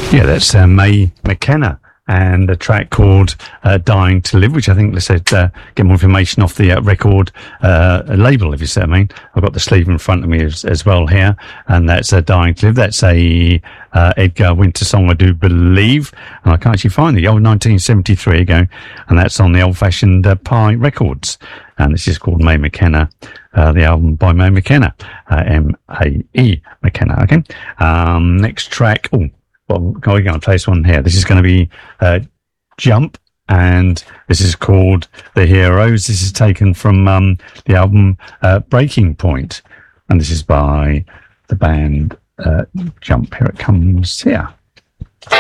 Yeah, that's Mae McKenna and a track called Dying to Live, which I think they said get more information off the record label, if you see what I mean. I've got the sleeve in front of me as well here, and that's Dying to Live. That's a Edgar Winter song, I do believe, and I can't actually find the old 1973 ago, and that's on the Old Fashioned Pie Records, and this is called Mae McKenna, the album by Mae McKenna, M-A-E McKenna. Okay, next track. Well, we're going to play this one here. This is going to be Jump, and this is called The Heroes. This is taken from the album Breaking Point, and this is by the band Jump. Here it comes here.